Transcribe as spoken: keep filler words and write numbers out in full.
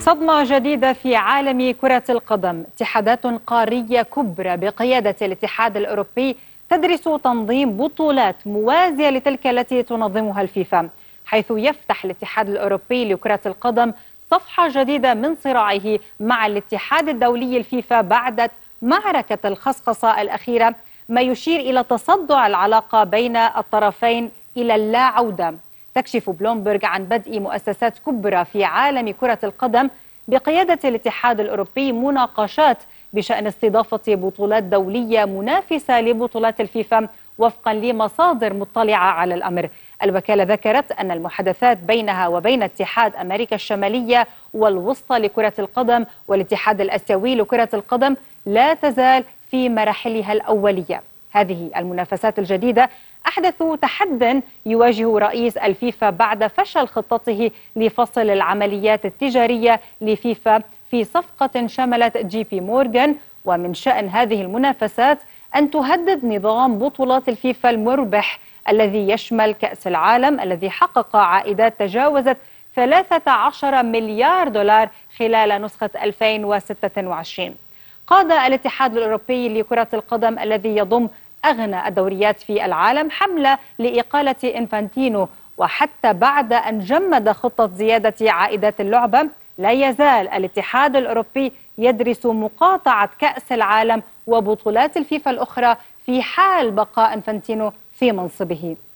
صدمة جديدة في عالم كرة القدم. اتحادات قارية كبرى بقيادة الاتحاد الأوروبي تدرس تنظيم بطولات موازية لتلك التي تنظمها الفيفا، حيث يفتح الاتحاد الأوروبي لكرة القدم صفحة جديدة من صراعه مع الاتحاد الدولي الفيفا بعد معركة الخصخصة الأخيرة، ما يشير إلى تصدع العلاقة بين الطرفين إلى اللا عودة. تكشف بلومبرغ عن بدء مؤسسات كبرى في عالم كرة القدم بقيادة الاتحاد الأوروبي مناقشات بشأن استضافة بطولات دولية منافسة لبطولات الفيفا وفقا لمصادر مطلعة على الأمر. الوكالة ذكرت أن المحادثات بينها وبين اتحاد أمريكا الشمالية والوسطى لكرة القدم والاتحاد الآسيوي لكرة القدم لا تزال في مراحلها الأولية. هذه المنافسات الجديدة أحدث تحد يواجه رئيس الفيفا بعد فشل خطته لفصل العمليات التجارية لفيفا في صفقة شملت جي بي مورغان. ومن شأن هذه المنافسات أن تهدد نظام بطولات الفيفا المربح الذي يشمل كأس العالم الذي حقق عائدات تجاوزت ثلاثة عشر مليار دولار خلال نسخة ألفين وستة وعشرين. قاد الاتحاد الأوروبي لكرة القدم الذي يضم أغنى الدوريات في العالم حملة لإقالة إنفانتينو، وحتى بعد أن جمد خطة زيادة عائدات اللعبة لا يزال الاتحاد الأوروبي يدرس مقاطعة كأس العالم وبطولات الفيفا الأخرى في حال بقاء إنفانتينو في منصبه.